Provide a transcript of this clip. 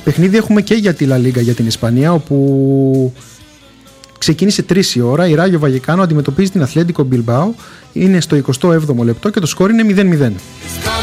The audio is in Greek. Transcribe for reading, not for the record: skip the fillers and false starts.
Παιχνίδι έχουμε και για τη Λα Λίγκα για την Ισπανία, όπου ξεκίνησε 3 η ώρα. Η Ράγιο Βαγεκάνο αντιμετωπίζει την Αθλέντικο Μπιλμπάο. Είναι στο 27ο λεπτό και το σκορ είναι 0-0.